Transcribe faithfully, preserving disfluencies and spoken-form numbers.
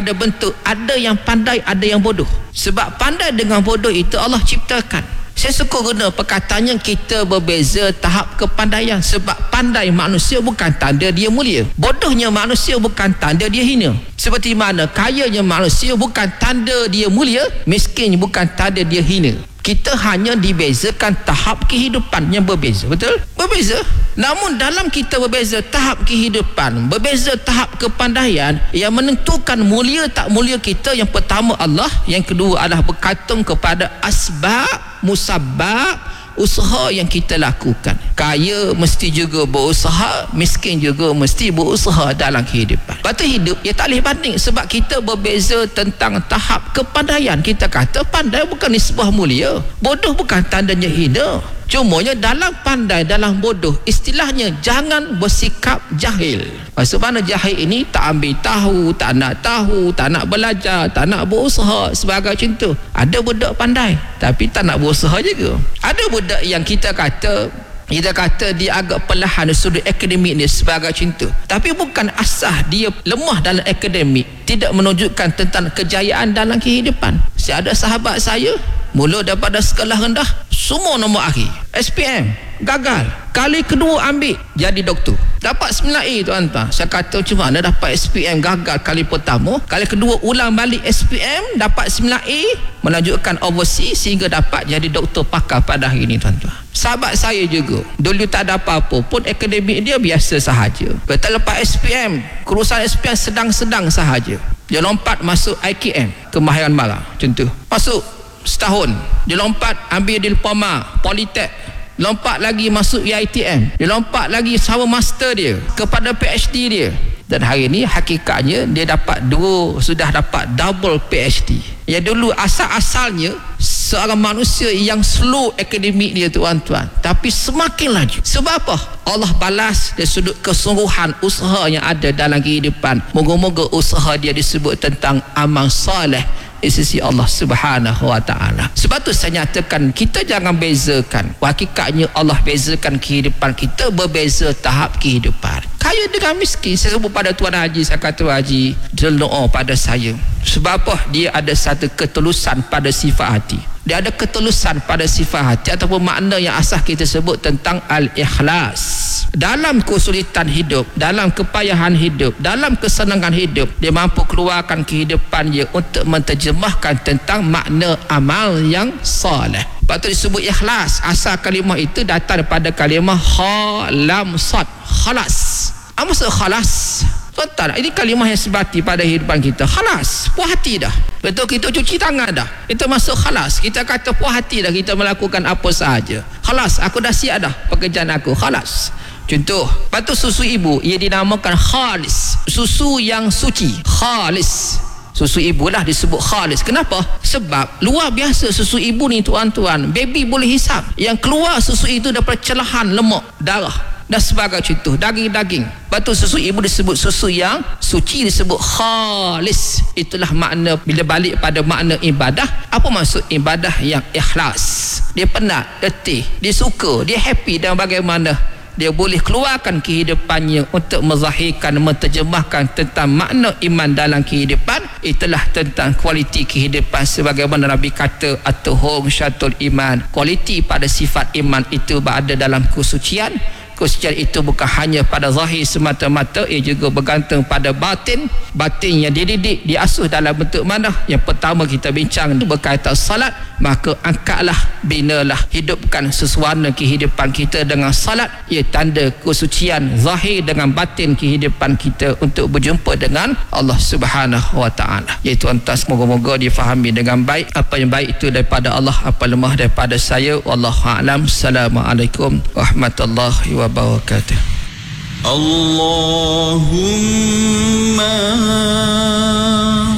Ada bentuk, ada yang pandai, ada yang bodoh. Sebab pandai dengan bodoh itu Allah ciptakan. Saya suka guna perkataan yang kita berbeza tahap kepandaian. Sebab pandai manusia bukan tanda dia mulia, bodohnya manusia bukan tanda dia hina. Seperti mana kayanya manusia bukan tanda dia mulia, miskin bukan tanda dia hina. Kita hanya dibezakan tahap kehidupan yang berbeza. Betul? Berbeza. Namun dalam kita berbeza tahap kehidupan, berbeza tahap kepandaian, yang menentukan mulia tak mulia kita, yang pertama Allah, yang kedua adalah bergantung kepada asbab, musabbab, usaha yang kita lakukan. Kaya mesti juga berusaha, miskin juga mesti berusaha dalam kehidupan. Lepas tu hidup ia tak boleh banding, sebab kita berbeza tentang tahap kepandaian. Kita kata pandai bukan nisbah mulia, bodoh bukan tandanya hina. Cumanya dalam pandai, dalam bodoh, istilahnya jangan bersikap jahil. Maksud mana jahil ini? Tak ambil tahu, tak nak tahu, tak nak belajar, tak nak berusaha sebagai macam tu. Ada budak pandai tapi tak nak berusaha juga. Ada budak yang kita kata kita kata dia agak perlahan dari sudut akademik dia sebagai macam tu, tapi bukan asah dia lemah dalam akademik, tidak menunjukkan tentang kejayaan dalam kehidupan. Saya ada sahabat saya, mula daripada sekolah rendah semua nombor akhir, S P M gagal, kali kedua ambil jadi doktor, dapat sembilan A tuan-tuan. Saya kata macam mana dapat S P M gagal kali pertama, kali kedua ulang balik S P M dapat sembilan A, melanjutkan overseas sehingga dapat jadi doktor pakar pada hari ini tuan-tuan. Sahabat saya juga dulu tak ada apa-apa pun, akademik dia biasa sahaja. Betul, lepas S P M, kelulusan S P M sedang-sedang sahaja, dia lompat masuk I K M, kemahiran marah macam tu. Masuk setahun, dia lompat ambil diploma Politek, lompat lagi masuk U I T M, dia lompat lagi sama master dia kepada P H D dia. Dan hari ini hakikatnya dia dapat dua, sudah dapat double P H D. Ya dulu asal-asalnya seorang manusia yang slow akademik dia tuan-tuan, tapi semakin laju. Sebab apa? Allah balas dari sudut kesungguhan usaha yang ada dalam kehidupan. Moga-moga usaha dia disebut tentang amal soleh di sisi Allah Subhanahu wa taala. Sebab tu saya nyatakan kita jangan bezakan. Hakikatnya Allah bezakan kehidupan kita, berbeza tahap kehidupan. Kaya dengan miskin. Saya sebut pada Tuan Haji, saya kata Haji doa pada saya. Sebab apa? Dia ada satu ketulusan pada sifat hati. Dia ada ketulusan pada sifat hati, ataupun makna yang asas kita sebut tentang al-ikhlas. Dalam kesulitan hidup, dalam kepayahan hidup, dalam kesenangan hidup, dia mampu keluarkan kehidupan dia untuk menterjemahkan tentang makna amal yang soleh. Lepas tu disebut ikhlas. Asal kalimah itu datang daripada kalimah khalam sad, khalas. Apa maksud khalas? Tuan-tuan, ini kalimah yang sebati pada kehidupan kita. Khalas, puas hati dah. Betul, kita cuci tangan dah, itu masuk khalas. Kita kata puas hati dah, kita melakukan apa sahaja. Khalas, aku dah siap dah pekerjaan aku. Khalas. Contoh, lepas tu susu ibu, ia dinamakan khalis, susu yang suci. Khalis, susu ibu lah disebut khalis. Kenapa? Sebab luar biasa susu ibu ni tuan-tuan, baby boleh hisap yang keluar susu itu daripada celahan lemak, darah dan sebagai contoh, daging-daging. Lepas tu susu ibu disebut susu yang suci, disebut khalis. Itulah makna bila balik pada makna ibadah. Apa maksud ibadah yang ikhlas? Dia penat, letih, dia suka, dia happy dan bagaimana dia boleh keluarkan kehidupannya untuk menzahirkan, menterjemahkan tentang makna iman dalam kehidupan. Itulah tentang kualiti kehidupan, sebagaimana Nabi kata at-tuhur syatul iman. Kualiti pada sifat iman itu berada dalam kesucian. Kesucian itu bukan hanya pada zahir semata-mata, ia juga bergantung pada batin. Batin yang dididik, diasuh dalam bentuk mana? Yang pertama kita bincang berkaitan salat, maka angkatlah, binalah, hidupkan sesuatu kehidupan kita dengan salat. Ia tanda kesucian zahir dengan batin kehidupan kita untuk berjumpa dengan Allah Subhanahu wa taala. Ya tuan-tuan, semoga-moga difahami dengan baik. Apa yang baik itu daripada Allah, apa lemah daripada saya. Wallahu a'lam. Assalamualaikum warahmatullahi wabarakatuh. Allahumma